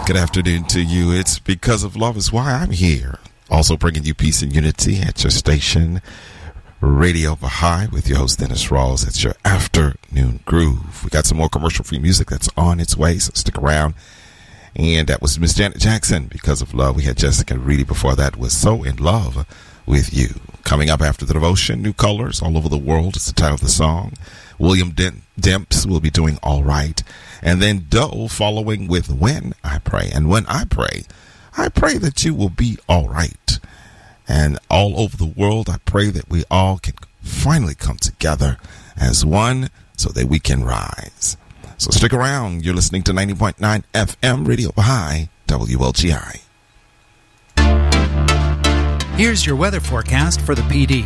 Good afternoon to you. It's because of love is why I'm here. Also bringing you peace and unity at your station, Radio Baha'i, with your host Dennis Rawls. It's your afternoon groove. We got some more commercial-free music that's on its way, so stick around. And that was Miss Janet Jackson, Because of Love. We had Jessica Reedy before that was So in Love with You. Coming up after the devotion, New Colors All Over the World is the title of the song. William Demps will be doing All Right. And then Doe following with When I Pray. And when I pray that you will be all right. And all over the world, I pray that we all can finally come together as one so that we can rise. So stick around. You're listening to 90.9 FM Radio Baha'i, WLGI. Here's your weather forecast for the PD.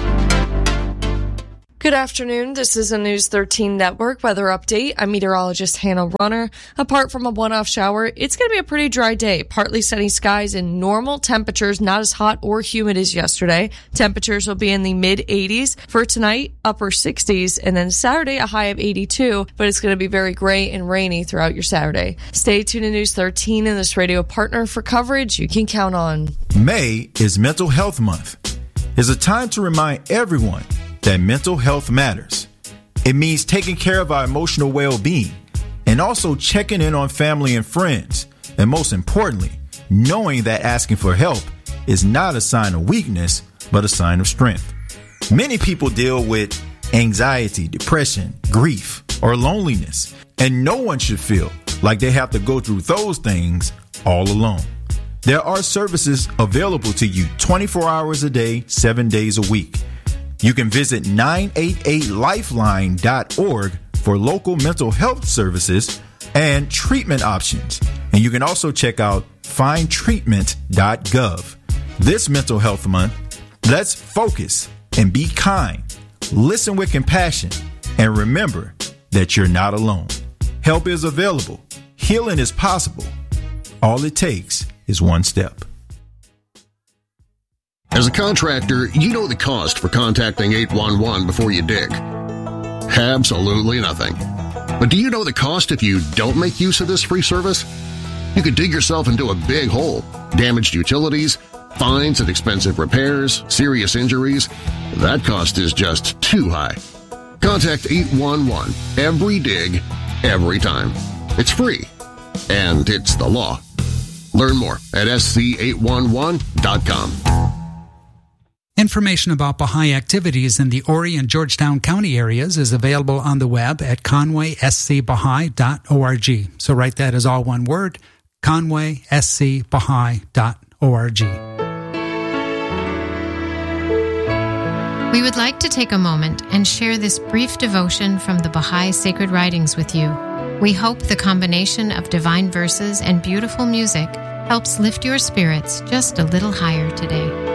Good afternoon. This is a News 13 Network weather update. I'm meteorologist Hannah Runner. Apart from a one-off shower, it's going to be a pretty dry day. Partly sunny skies and normal temperatures, not as hot or humid as yesterday. Temperatures will be in the mid-80s. For tonight, upper 60s. And then Saturday, a high of 82. But it's going to be very gray and rainy throughout your Saturday. Stay tuned to News 13 and this radio partner for coverage you can count on. May is Mental Health Month. It's a time to remind everyone that mental health matters. It means taking care of our emotional well-being and also checking in on family and friends. And most importantly, knowing that asking for help is not a sign of weakness, but a sign of strength. Many people deal with anxiety, depression, grief, or loneliness, and no one should feel like they have to go through those things all alone. There are services available to you 24 hours a day, 7 days a week. You can visit 988lifeline.org for local mental health services and treatment options. And you can also check out findtreatment.gov. This Mental Health Month, let's focus and be kind. Listen with compassion and remember that you're not alone. Help is available. Healing is possible. All it takes is one step. As a contractor, you know the cost for contacting 811 before you dig. Absolutely nothing. But do you know the cost if you don't make use of this free service? You could dig yourself into a big hole, damaged utilities, fines and expensive repairs, serious injuries. That cost is just too high. Contact 811 every dig, every time. It's free, and it's the law. Learn more at sc811.com. Information about Baha'i activities in the Horry and Georgetown County areas is available on the web at conwayscbaha'i.org. So write that as all one word, conwayscbaha'i.org. We would like to take a moment and share this brief devotion from the Baha'i Sacred Writings with you. We hope the combination of divine verses and beautiful music helps lift your spirits just a little higher today.